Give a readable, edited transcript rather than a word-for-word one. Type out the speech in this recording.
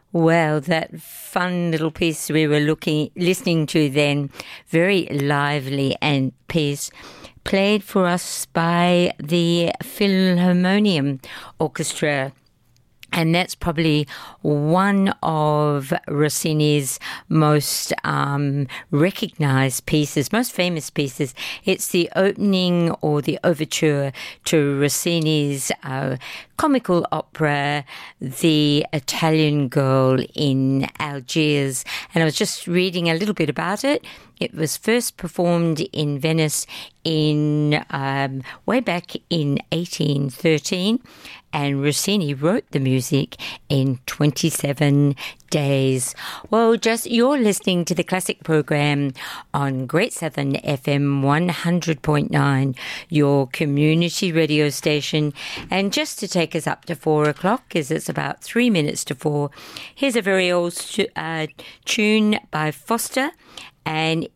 Well, that fun little piece we were listening to then, very lively and piece, played for us by the Philharmonium Orchestra. And that's probably one of Rossini's most recognised pieces, most famous pieces. It's the opening or the overture to Rossini's comical opera, The Italian Girl in Algiers. And I was just reading a little bit about it. It was first performed in Venice in way back in 1813, and Rossini wrote the music in 27 days. Well, you're listening to the classic program on Great Southern FM 100.9, your community radio station. And just to take us up to 4 o'clock, as it's about 3 minutes to 4, here's a very old tune by Foster, and